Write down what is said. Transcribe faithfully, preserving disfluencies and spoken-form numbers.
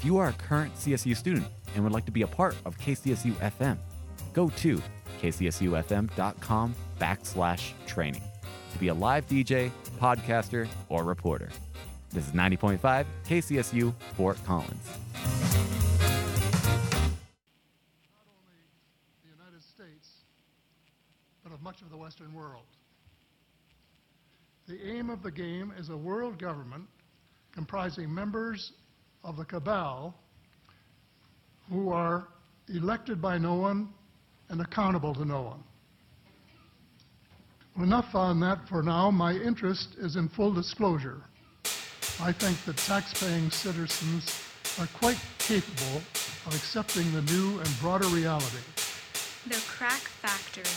If you are a current C S U student and would like to be a part of K C S U F M, go to kcsufm.com backslash training to be a live D J, podcaster, or reporter. This is ninety point five K C S U Fort Collins. Not only the United States, but of much of the Western world. The aim of the game is a world government comprising members of the cabal who are elected by no one and accountable to no one. Well, enough on that for now. My interest is in full disclosure. I think that tax-paying citizens are quite capable of accepting the new and broader reality. The Crack Factory.